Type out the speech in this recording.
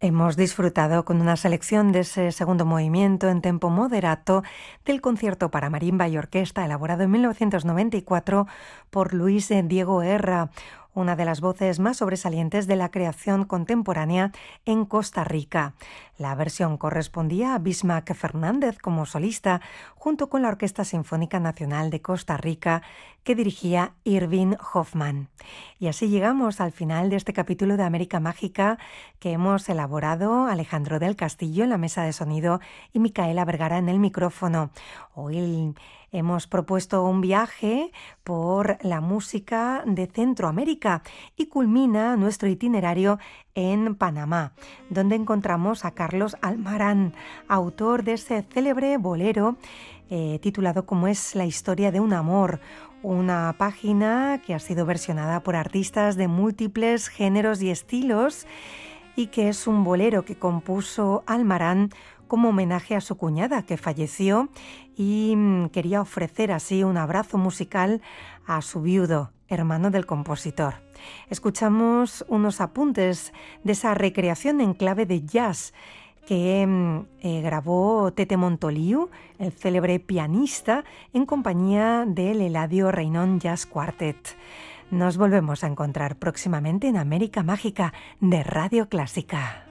Hemos disfrutado con una selección de ese segundo movimiento en tempo moderato del concierto para marimba y orquesta elaborado en 1994 por Luis Diego Erra, una de las voces más sobresalientes de la creación contemporánea en Costa Rica. La versión correspondía a Bismarck Fernández como solista, junto con la Orquesta Sinfónica Nacional de Costa Rica, que dirigía Irving Hoffman. Y así llegamos al final de este capítulo de América Mágica que hemos elaborado Alejandro del Castillo en la mesa de sonido y Micaela Vergara en el micrófono. Hoy hemos propuesto un viaje por la música de Centroamérica y culmina nuestro itinerario en Panamá, donde encontramos a Carlos Almarán, autor de ese célebre bolero titulado como es la historia de un amor, una página que ha sido versionada por artistas de múltiples géneros y estilos y que es un bolero que compuso Almarán como homenaje a su cuñada que falleció y quería ofrecer así un abrazo musical a su viudo, hermano del compositor. Escuchamos unos apuntes de esa recreación en clave de jazz que grabó Tete Montoliu, el célebre pianista, en compañía del Eladio Reynón Jazz Quartet. Nos volvemos a encontrar próximamente en América Mágica de Radio Clásica.